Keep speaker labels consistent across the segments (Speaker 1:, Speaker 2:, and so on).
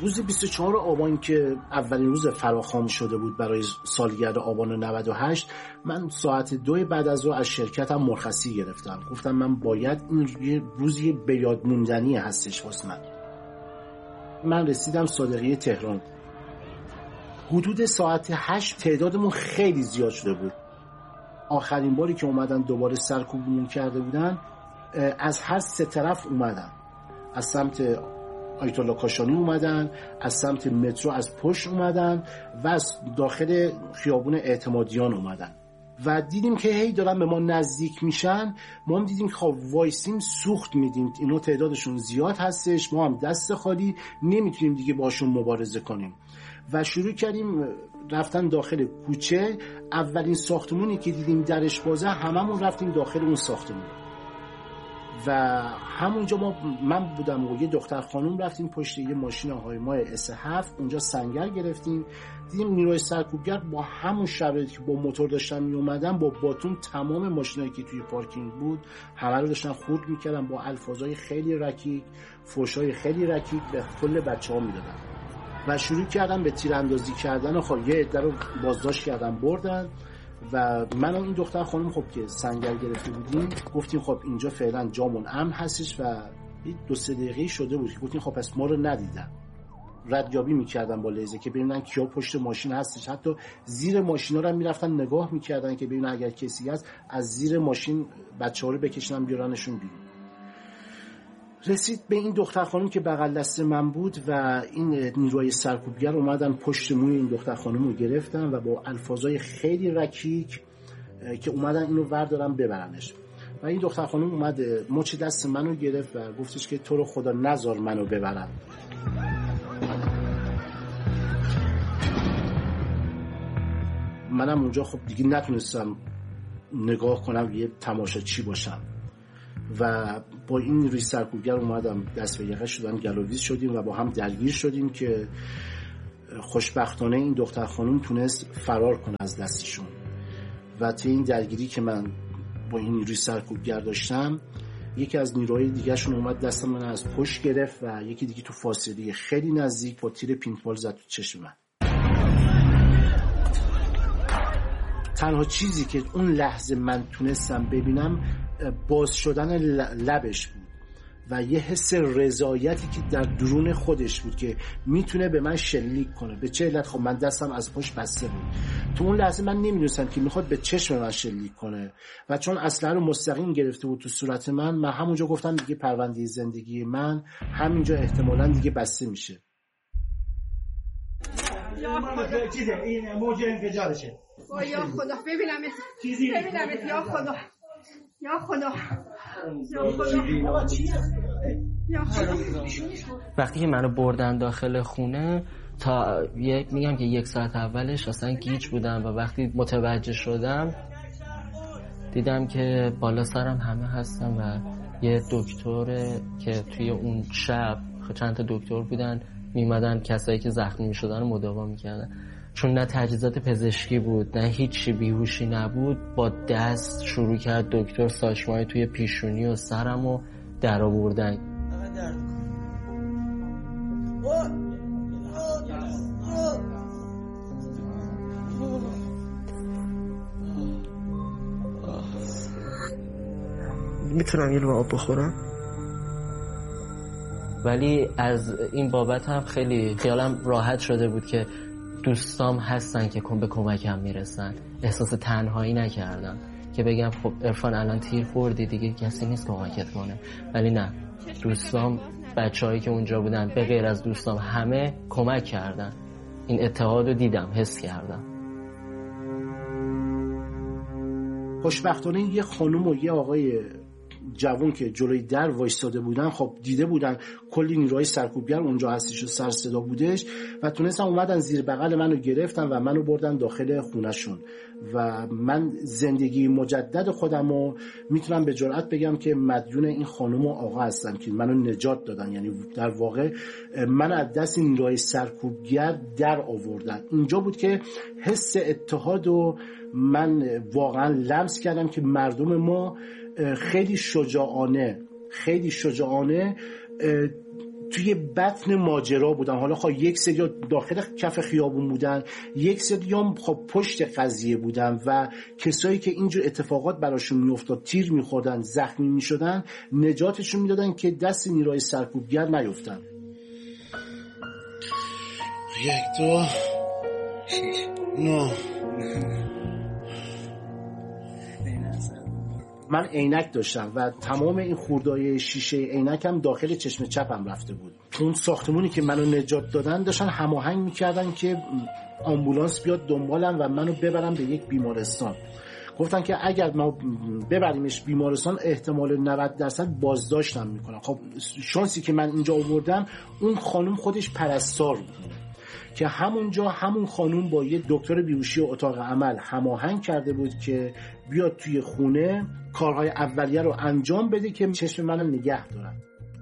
Speaker 1: روز 24 آبان که اولین روز فراخوان شده بود برای سالگرد آبان 98، من ساعت 2 بعد از ظهر از شرکتم مرخصی گرفتم. گفتم من باید این روزی به یاد موندنی هستش واسه من رسیدم صادقیه تهران. حدود ساعت 8 تعدادمون خیلی زیاد شده بود. آخرین باری که اومدن دوباره سرکوبمون کرده بودن، از هر سه طرف اومدن. از سمت آیت الله کاشانی اومدن، از سمت مترو از پشت اومدن و از داخل خیابون اعتمادیان اومدن و دیدیم که هی دارن به ما نزدیک میشن. ما هم دیدیم که خب وایسیم سوخت میدیم، اینا تعدادشون زیاد هستش، ما هم دست خالی نمیتونیم دیگه باشون مبارزه کنیم و شروع کردیم رفتن داخل کوچه. اولین ساختمونی که دیدیم درش بازه هممون رفتیم داخل اون ساختمون و همونجا من بودم و یه دختر خانم رفتیم پشت یه ماشین هایمای S7 اونجا سنگر گرفتیم. دیدیم نیروی سرکوبگر با همون شرایطی که با موتور داشتن می اومدن با باتون تمام ماشینایی که توی پارکینگ بود همه رو داشتن خورد میکردن، با الفاظای خیلی رکیک، فحشای خیلی رکیک به کل بچه‌ها میدادن و شروع کردن به تیراندازی کردن. خب یه عده رو بازداشت کردن بردن و من و این دختر خانم خب که سنگر گرفته بودیم گفتیم خب اینجا فعلا جامون امن هستش و 2-3 دقیقه شده بود که گفتیم خب پس ما رو ندیدن. ردیابی میکردن با لیزر که ببینن کیا پشت ماشین هستش، حتی زیر ماشینا رو میرفتن نگاه میکردن که ببینن اگر کسی هست از زیر ماشین بچه‌ها رو بکشن بیارنشون بیرون. رسید به این دختر خانم که بغل دست من بود و این نیروی سرکوبگر اومدن پشت موی این دختر خانم رو گرفتن و با الفاظای خیلی رکیک که اومدن اینو وردارن ببرنش و این دختر خانم اومد مچ دست منو گرفت و گفتش که تو رو خدا نذار منو ببرن. منم اونجا خب دیگه نتونستم نگاه کنم یه تماشاچی باشم و با این نیروی سرکوبگر اومدم دست به یقه شدن، گلاویز شدیم و با هم درگیر شدیم که خوشبختانه این دختر خانم تونست فرار کنه از دستشون و طی این درگیری که من با این نیروی سرکوبگر داشتم یکی از نیروهای دیگه شون اومد دست من از پشت گرفت و یکی دیگه تو فاصله خیلی نزدیک با تیر پینتبال زد تو چشم من. تنها چیزی که اون لحظه من تونستم ببینم باز شدن لبش بود و یه حس رضایتی که در درون خودش بود که میتونه به من شلیک کنه. به چه علت؟ خب من دستم از پشت بسته بود. تو اون لحظه من نمیدونستم که میخواد به چشم من شلیک کنه و چون اسلحه رو مستقیم گرفته بود تو صورت من همونجا گفتم دیگه پرونده زندگی من همینجا احتمالاً دیگه بسته میشه.
Speaker 2: چیزه این موج انفجارشه.
Speaker 3: یا خدا ببینمت یا خدا یا خدا یا خدا.
Speaker 4: وقتی که منو بردن داخل خونه تا میگم که 1 ساعت اولش اصلا گیج بودم و وقتی متوجه شدم دیدم که بالا سرم همه هستن و یه دکتر که توی اون شب چند تا دکتر بودن میمدن کسایی که زخمی میشدن رو مداوا میکردن. چون نه تجهیزات پزشکی بود نه هیچی، بیهوشی نبود، با دست شروع کرد دکتر ساچمای توی پیشونی و سرم رو در آوردن.
Speaker 5: میتونم یه لیوان آب بخورم؟
Speaker 4: ولی از این بابت هم خیلی خیالم راحت شده بود که دوستام هستن که به کمکم میرسن. احساس تنهایی نکردم که بگم خب عرفان الان تیر خوردی دیگه کسی نیست کمکت کنه، ولی نه، دوستام، بچه‌هایی که اونجا بودن به غیر از دوستام همه کمک کردن. این اتحاد رو دیدم، حس کردم.
Speaker 1: خوشبختانه یه خانم و یه آقای جوان که جلوی در وایساده بودن خب دیده بودن کلی نیروهای سرکوبگر اونجا هستش و سر صدا بودش و تونستن اومدن زیر بغل منو گرفتن و منو بردن داخل خونهشون و من زندگی مجدد خودمو میتونم به جرئت بگم که مدیون این خانم و آقا هستم که منو نجات دادن. یعنی در واقع من از دست نیروهای سرکوبگر در آوردن. اینجا بود که حس اتحاد و من واقعا لمس کردم که مردم ما خیلی شجاعانه توی بطن ماجرا بودن. حالا خب یک سری داخل کف خیابون بودن، یک سری هم خب پشت قضیه بودن و کسایی که اینجور اتفاقات براشون میافتاد، تیر میخوردن، زخمی میشدن، نجاتشون میدادن که دست نیروهای سرکوبگر نیفتن.
Speaker 6: 1 2 9.
Speaker 1: من عینک داشتم و تمام این خوردای شیشه عینکم داخل چشم چپم رفته بود. تو اون ساختمونی که منو نجات دادن داشتن هماهنگ میکردن که آمبولانس بیاد دنبالم و منو ببرن به یک بیمارستان. گفتن که اگر ما ببریمش بیمارستان احتمال 90% بازداشتم میکنن. خب شانسی که من اینجا آوردم، اون خانم خودش پرستار بود که همونجا همون خانم با یه دکتر بیهوشی و اتاق عمل هماهنگ کرده بود که بیاد توی خونه کارهای اولیه رو انجام بده که چشم منو نگه دارن.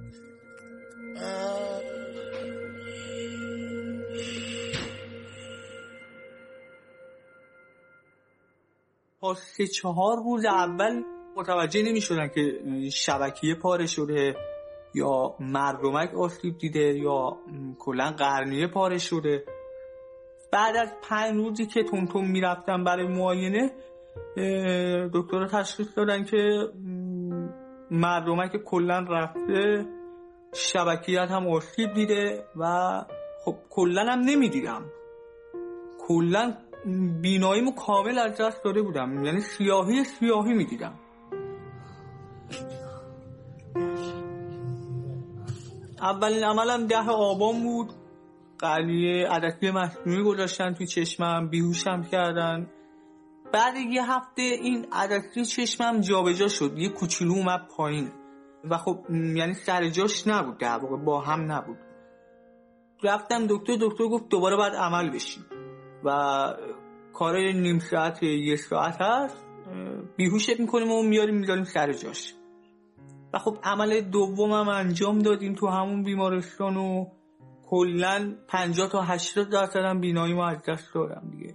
Speaker 7: تا 3-4 روز اول متوجه نمی شدن که شبکیه پاره شده یا مردمک آسیب دیده یا کلا قرنیه پاره شده. بعد از 5 روزی که تون می رفتم برای معاینه، دکتر تشخیص دادن که مردمک کلا رفته، شبکیت هم آسیب دیده و خب کلا هم نمی دیدم. کلا بیناییمو کامل از دست داده بودم، یعنی سیاهی می دیدم. اولین عملم 10 آبان بود. قلیه عدسی مصنوعی گذاشتن توی چشمم، بیهوشم کردن. بعد یه هفته این عدسی چشمم جابجا شد، یه کوچولو اومد پایین و خب یعنی سر جاش نبود، در واقع با هم نبود. رفتم دکتر گفت دوباره باید عمل بشی و کار نیم ساعت 1 ساعت هست، بیهوشت میکنیم و میذاریم سر جاش. و خب عمل دومم انجام دادیم تو همون بیمارستان و کلن 50 تا 80% هم بیناییمو از دست دادم دیگه.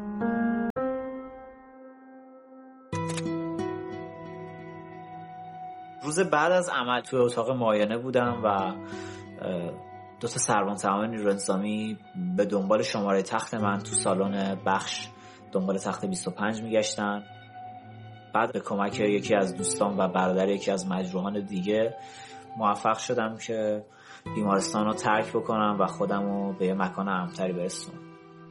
Speaker 8: روز بعد از عمل توی اتاق معاینه بودم و 2 تا سربان تمام نیروی انتظامی به دنبال شماره تخت من تو سالن بخش دنبال تخت 25 میگشتن. بعد به کمک یکی از دوستان و برادر یکی از مجروحان دیگه موفق شدم که بیمارستان رو ترک بکنم و خودم رو به یه مکان امن‌تری برسونم.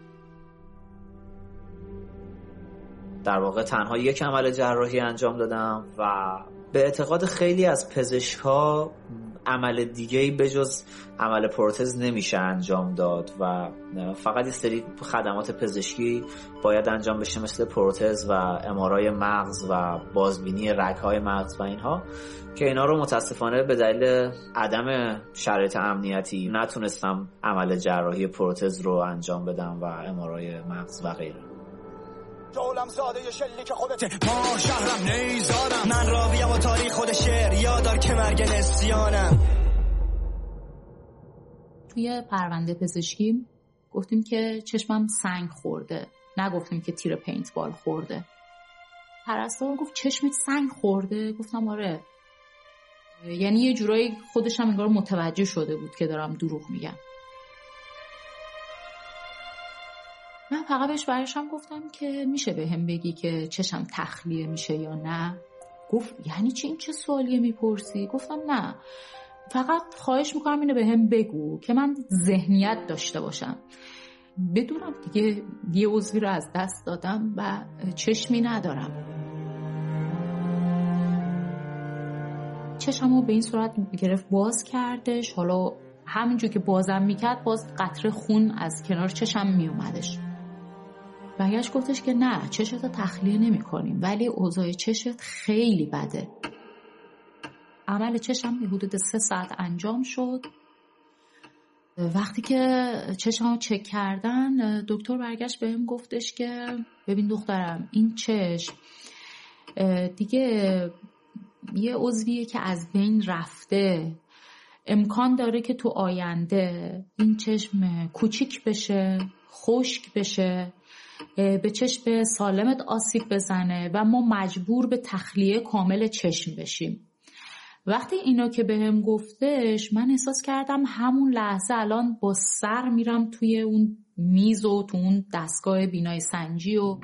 Speaker 8: در واقع تنها یک عمل جراحی انجام دادم و به اعتقاد خیلی از پزشک‌ها عمل دیگه‌ای به جز عمل پروتز نمیشه انجام داد و فقط یه سری خدمات پزشکی باید انجام بشه مثل پروتز و ام‌آرآی مغز و بازبینی رگ‌های مغز و اینها، که اینا رو متاسفانه به دلیل عدم شرایط امنیتی نتونستم عمل جراحی پروتز رو انجام بدم و ام‌آرآی مغز و غیره.
Speaker 9: جولم زاده شلیک خودت، ما شهرم نیزارم، من راویم و تاریخ خود شعر یادار که مرگ نسیانم.
Speaker 10: توی پرونده پزشکی گفتیم که چشمم سنگ خورده، نگفتیم که تیر پینت بال خورده. پرستار گفت چشمت سنگ خورده؟ گفتم آره. یعنی یه جورایی خودش هم انگار متوجه شده بود که دارم دروغ میگم. من فقط بهش برشم گفتم که میشه به هم بگی که چشم تخلیه میشه یا نه؟ گفت یعنی چی، این چه سوالیه میپرسی؟ گفتم نه، فقط خواهش میکنم اینو به هم بگو که من ذهنیت داشته باشم، بدونم دیگه یه عضوی رو از دست دادم و چشمی ندارم. چشمو به این صورت گرفت باز کردش. حالا همینجور که بازم میکرد باز قطره خون از کنار چشم میومدش. برگشت گفتش که نه، چشمت رو تخلیه نمی کنیم ولی اوضاع چشمت خیلی بده. عمل چشم به حدود 3 ساعت انجام شد. وقتی که چشم رو چک کردن دکتر برگشت بهم گفتش که ببین دخترم، این چشم دیگه یه عضویه که از بین رفته، امکان داره که تو آینده این چشم کوچیک بشه، خشک بشه، به چشم سالمت آسیب بزنه و ما مجبور به تخلیه کامل چشم بشیم وقتی اینو که بهم گفتش من احساس کردم همون لحظه الان با سر میرم توی اون میز و تو اون دستگاه بینایی سنجی و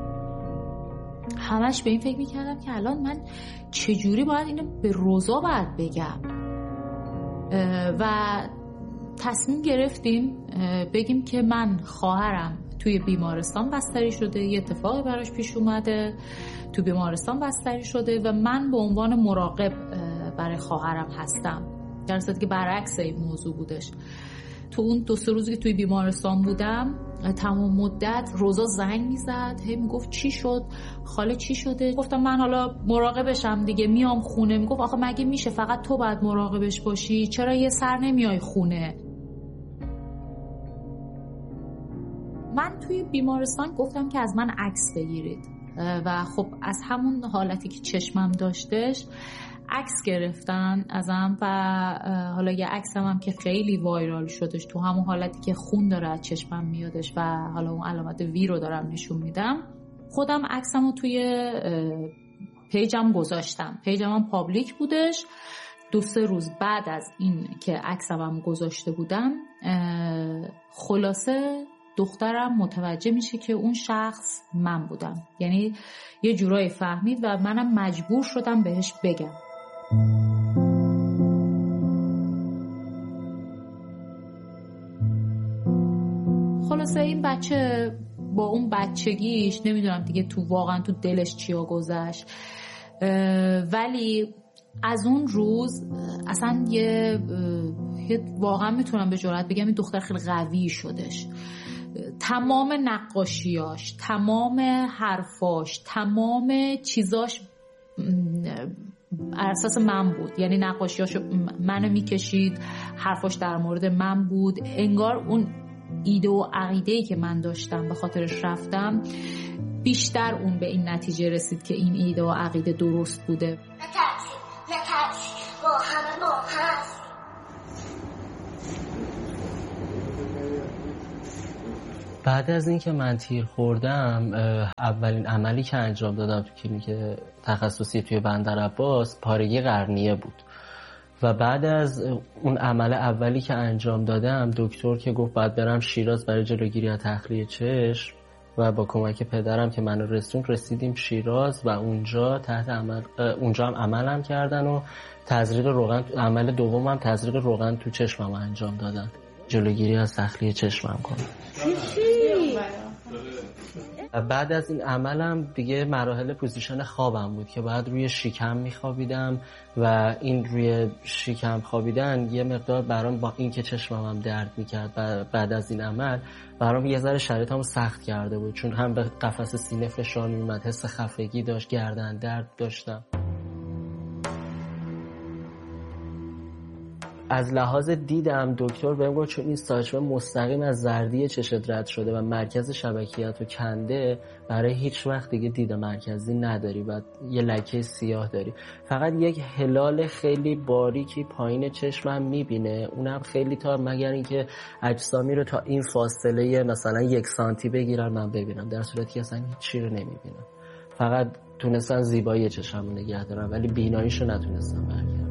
Speaker 10: همش به این فکر میکردم که الان من چجوری باید اینو به روزا باید بگم و تصمیم گرفتیم بگیم که من خواهرم توی بیمارستان بستری شده، یه اتفاقی براش پیش اومده، تو بیمارستان بستری شده و من به عنوان مراقب برای خواهرم هستم، در صورتی که برعکس این موضوع بودش. تو اون 2-3 روزی که توی بیمارستان بودم تمام مدت روزا زنگ میزد، هی میگفت چی شد خاله چی شده، گفتم من حالا مراقبشم دیگه میام خونه. میگفت آخه مگه میشه فقط تو باید مراقبش باشی، چرا یه سر نمیای خونه؟ من توی بیمارستان گفتم که از من عکس بگیرید و خب از همون حالتی که چشمم داشتش عکس گرفتن ازم و حالا یه عکسم هم که خیلی وایرال شدش تو همون حالتی که خون داره از چشمم میادش و حالا اون علامت وی رو دارم نشون میدم. خودم عکسم رو توی پیجم گذاشتم، پیجم هم پابلیک بودش. 2-3 روز بعد از این که عکسم هم گذاشته بودم خلاصه دخترم متوجه میشه که اون شخص من بودم، یعنی یه جورایی فهمید و منم مجبور شدم بهش بگم. خلاصه این بچه با اون بچگیش نمیدونم دیگه تو واقعا تو دلش چیا گذشت، ولی از اون روز اصلا یه واقعا میتونم به جرئت بگم این دختر خیلی قوی شدش. تمام نقاشیاش، تمام حرفاش، تمام چیزاش اساس من بود، یعنی نقاشیاش منو میکشید، حرفاش در مورد من بود. انگار اون ایده و عقیده‌ای که من داشتم به خاطرش رفتم بیشتر اون به این نتیجه رسید که این ایده و عقیده درست بوده.
Speaker 11: نترس ما همه ما هست.
Speaker 4: بعد از اینکه من تیر خوردم اولین عملی که انجام دادم تو کلینیک تخصصی توی بندرعباس پارگی قرنیه بود و بعد از اون عمل اولی که انجام دادم دکتر که گفت باید برم شیراز برای جلوگیری از تخلیه چشم و با کمک پدرم که منو رسیدیم شیراز و اونجا هم عملم کردن و تزریق روغن، عمل دومم تزریق روغن تو چشمم انجام دادن، جلوگیری از تخلیه چشمم کنم. بعد از این عملم دیگه مراحل پوزیشن خوابم بود که بعد روی شکم میخوابیدم و این روی شکم خوابیدن یه مقدار برام با این که چشمم هم درد میکرد بعد از این عمل برام یه ذره شرایطمو سخت کرده بود، چون هم به قفس سینه فشار میومد، حس خفگی داشت، گردن درد داشتم. از لحاظ دیدم دکتر بهم گفت چون این ساچمه مستقیم از زردی چشت رد شده و مرکز شبکیت رو کنده، برای هیچ وقت دیگه دید مرکزی نداری و یه لکه سیاه داری، فقط یک هلال خیلی باریکی پایین چشمم میبینه، اونم خیلی تا مگر اینکه اجسامی رو تا این فاصله مثلا 1 سانتی بگیرن من ببینم، در صورتی که اصلا هیچ چی رو نمیبینم، فقط تونستن زیبایی چشمو نگه دارن ولی بیناییشو نتونستن برگردن.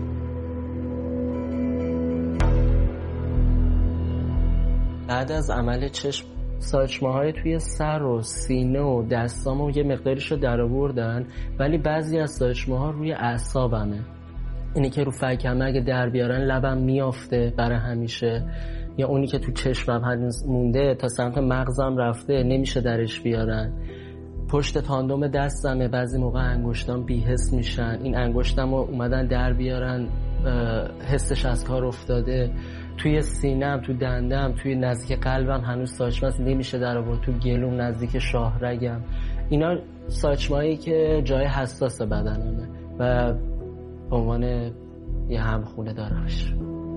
Speaker 4: بعد از عمل چشم ساچمه‌های توی سر و سینه و دستامو یه مقداریشو درآوردن ولی بعضی از ساچمه‌ها روی اعصابمه، اینی که رو فکمه اگه در بیارن لبم میافته برای همیشه، یا اونی که تو چشمم هنوز مونده تا سمت مغزم رفته نمیشه درش بیارن. پشت تاندوم دستمه، بعضی موقع انگشتام بی‌حس میشن، این انگشتمو اومدن در بیارن حسش از کار افتاده. توی سینم، تو دندم، توی نزدیک قلبم هنوز ساچمه است نمیشه در آورد، تو گلوم نزدیک شاهرگم. اینا ساچمه‌ای که جای حساس بدنمه و به عنوان یه همخونه دارمش.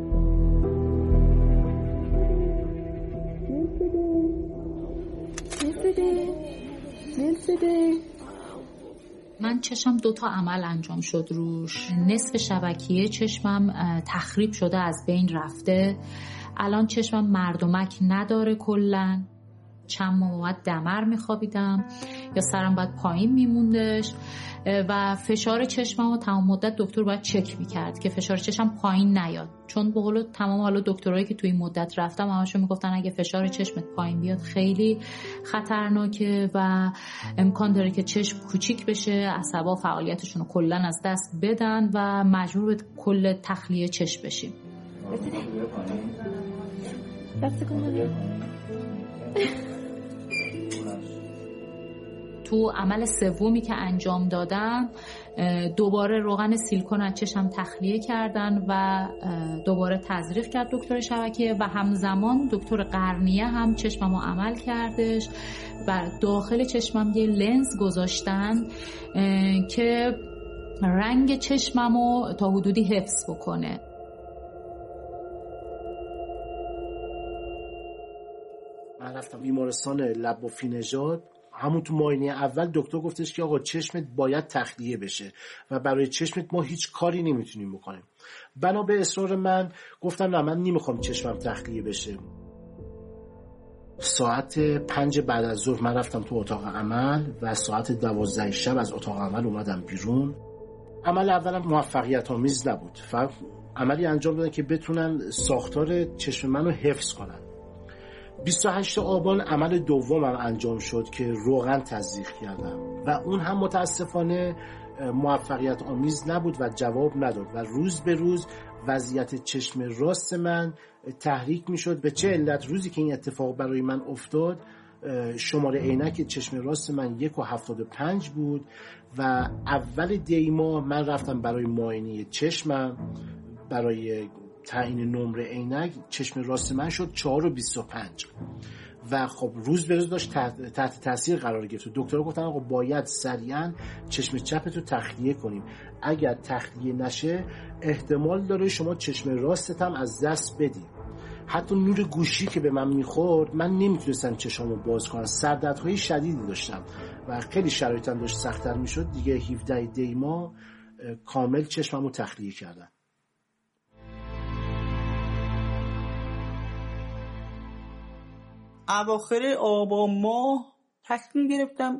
Speaker 10: من چشم 2 عمل انجام شد روش، نصف شبکیه چشمم تخریب شده از بین رفته، الان چشمم مردمک نداره کلن، چند ماه باید دمر میخوابیدم یا سرم باید پایین میموندش و فشار چشمم رو تمام مدت دکتر باید چک میکرد که فشار چشمم پایین نیاد، چون به قول تمام حالا دکترایی که توی این مدت رفتم همشون میگفتن اگه فشار چشمت پایین بیاد خیلی خطرناکه و امکان داره که چشم کوچیک بشه، عصبا فعالیتشون رو کلا از دست بدن و مجبور به کل تخلیه چشم بشیم. تو عمل سومی که انجام دادم دوباره روغن سیلیکون از چشم تخلیه کردن و دوباره تزریق کرد دکتر شبکه و همزمان دکتر قرنیه هم چشممو عمل کردش و داخل چشمم یه لنز گذاشتن که رنگ چشممو تا حدودی حفظ بکنه.
Speaker 1: من رفتم بیمارستان لب و فینژاد. همون تو معاینه اول دکتر گفتش که آقا چشمت باید تخلیه بشه و برای چشمت ما هیچ کاری نمیتونیم بکنیم. بنا به اصرار من گفتم نه، من نمیخوام چشمم تخلیه بشه. ساعت 5 بعد از ظهر من رفتم تو اتاق عمل و ساعت 12 شب از اتاق عمل اومدم بیرون. عمل اولم موفقیت آمیز نبود، فقط عملی انجام دادن که بتونن ساختار چشم منو حفظ کنن. 28 آبان عمل دومم انجام شد که روغن تزریق کردم و اون هم متاسفانه موفقیت آمیز نبود و جواب نداد و روز به روز وضعیت چشم راست من تحریک می شد. به چه علت؟ روزی که این اتفاق برای من افتاد شماره عینک چشم راست من 1.75 بود و اول دی ماه من رفتم برای معاینه چشمم. برای تعیین نمره عینک چشم راست من شد 4.25 و خب روز به روز داشت تحت تاثیر قرار گرفت. دکترها گفتن آقا باید سریعا چشم چپتو تخلیه کنیم، اگر تخلیه نشه احتمال داره شما چشم راستت هم از دست بدی. حتی نور گوشی که به من میخورد من نمیتونستم چشامو باز کنم، سردردهای شدیدی داشتم و خیلی شرایطم داشت سخت‌تر میشد. دیگه 17 دی ماه کامل چشممو تخلیه کردم.
Speaker 7: اواخر آبان ماه تصمیم گرفتم